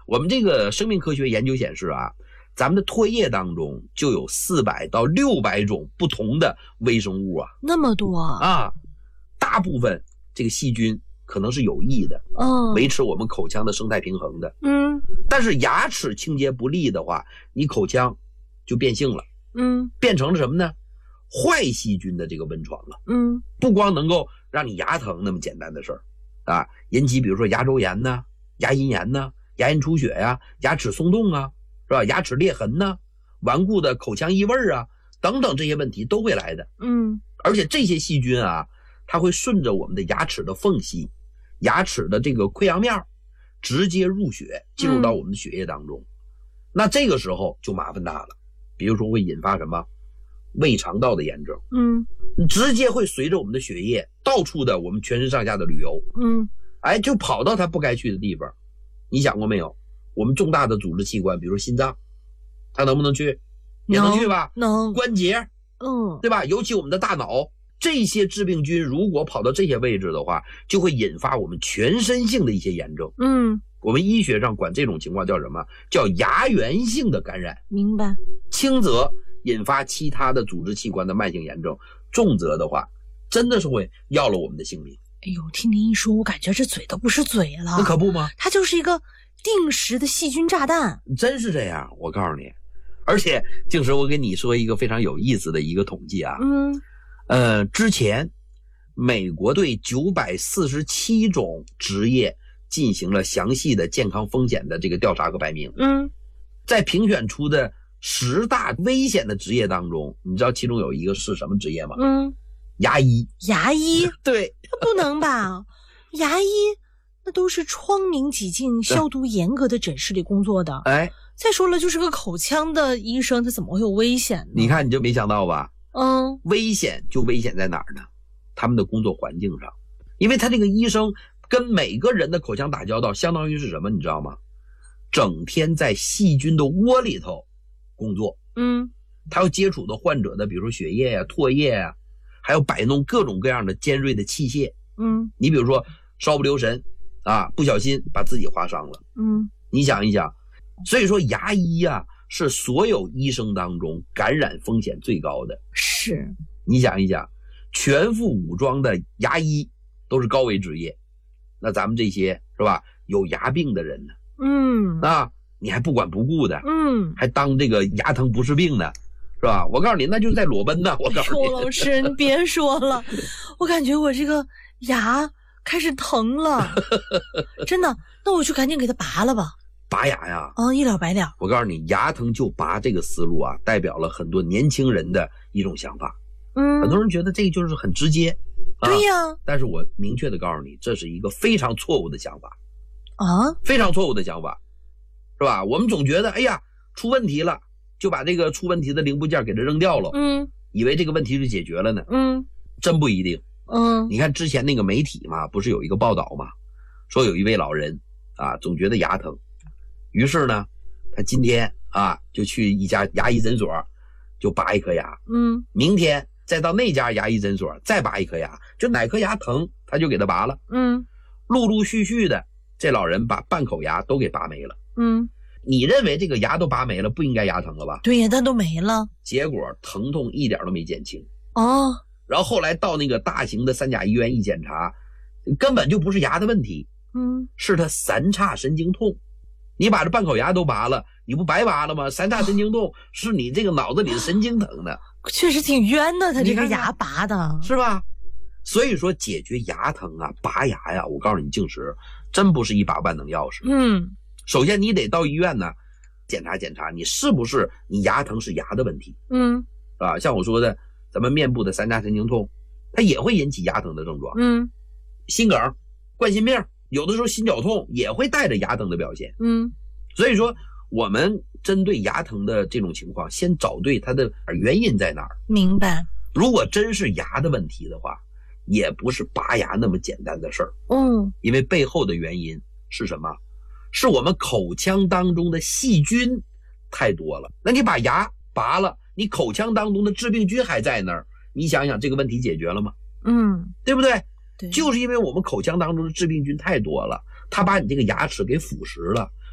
我们这个生命科学研究显示啊，咱们的唾液当中就有400到600种不同的微生物啊， 那么多啊，大部分这个细菌可能是有益的，维持我们口腔的生态平衡的，但是牙齿清洁不力的话，你口腔就变性了，变成了什么呢？坏细菌的这个温床了，不光能够让你牙疼那么简单的事儿啊，引起比如说牙周炎呐、牙龈炎呐、牙龈出血呀、牙齿松动啊，是吧？牙齿裂痕呐、顽固的口腔异味啊等等这些问题都会来的，而且这些细菌啊，它会顺着我们的牙齿的缝隙、牙齿的这个溃疡面直接入血，进入到我们的血液当中。那这个时候就麻烦大了，比如说会引发什么胃肠道的炎症，直接会随着我们的血液到处的我们全身上下的旅游，就跑到它不该去的地方。你想过没有？我们重大的组织器官，比如心脏，它能不能去？也能去吧？ 能。 关节，对吧？尤其我们的大脑，这些致病菌如果跑到这些位置的话，就会引发我们全身性的一些炎症。我们医学上管这种情况叫什么？叫牙源性的感染。 明白。 轻则引发其他的组织器官的慢性炎症，重则的话，真的是会要了我们的性命。 哎呦，听您一说，我感觉这嘴都不是嘴了。 那可不吗？ 它就是一个定时的细菌炸弹。 真是这样，我告诉你。而且静时，我给你说一个非常有意思的一个统计啊。之前美国对947种职业进行了详细的健康风险的这个调查和排名。在评选出的10大危险的职业当中，你知道其中有一个是什么职业吗？牙医。 牙医？ 对。 不能吧？牙医那都是窗明几净、消毒严格的诊室里工作的。再说了，就是个口腔的医生，他怎么会有危险呢？ 你看你就没想到吧？危险就危险在哪儿呢？他们的工作环境上，因为他这个医生跟每个人的口腔打交道，相当于是什么？你知道吗？整天在细菌的窝里头工作。他要接触的患者的，比如说血液啊、唾液啊，还要摆弄各种各样的尖锐的器械。你比如说稍不留神啊，不小心把自己划伤了。你想一想，所以说牙医啊是所有医生当中感染风险最高的。 是。 你想一想，全副武装的牙医都是高危职业，那咱们这些是吧，有牙病的人呢，你还不管不顾的，还当这个牙疼不是病呢，是吧？我告诉你，那就是在裸奔呢。我告诉你， 老师你别说了，我感觉我这个牙开始疼了。真的，那我就赶紧给它拔了吧。 拔牙呀？ 一了百了。 我告诉你，牙疼就拔这个思路啊，代表了很多年轻人的一种想法。很多人觉得这个就是很直接。 对呀。 但是我明确的告诉你，这是一个非常错误的想法。非常错误的想法，是吧？我们总觉得，哎呀，出问题了，就把这个出问题的零部件给它扔掉了，以为这个问题就解决了呢。真不一定。你看之前那个媒体嘛，不是有一个报道嘛，说有一位老人啊，总觉得牙疼，于是呢，他今天啊就去一家牙医诊所就拔一颗牙，明天再到那家牙医诊所再拔一颗牙，就哪颗牙疼他就给他拔了。陆陆续续的，这老人把半口牙都给拔没了。你认为这个牙都拔没了，不应该牙疼了吧？ 对呀，但都没了。 结果疼痛一点都没减轻。然后后来到那个大型的3甲医院一检查，根本就不是牙的问题，是他三叉神经痛。你把这半口牙都拔了，你不白拔了吗？三叉神经痛是你这个脑子里的神经疼的。 确实挺冤的，他这个牙拔的， 是吧？所以说解决牙疼啊，拔牙呀，我告诉你，静时真不是一把万能钥匙。首先你得到医院呢检查检查，你是不是你牙疼是牙的问题。像我说的，咱们面部的三叉神经痛，它也会引起牙疼的症状。心梗、冠心病，有的时候心绞痛也会带着牙疼的表现。所以说我们针对牙疼的这种情况，先找对它的原因在哪儿。 明白。 如果真是牙的问题的话，也不是拔牙那么简单的事儿。因为背后的原因是什么？是我们口腔当中的细菌太多了。那你把牙拔了，你口腔当中的致病菌还在那儿，你想想这个问题解决了吗？对不对？ 对， 就是因为我们口腔当中的致病菌太多了，它把你这个牙齿给腐蚀了，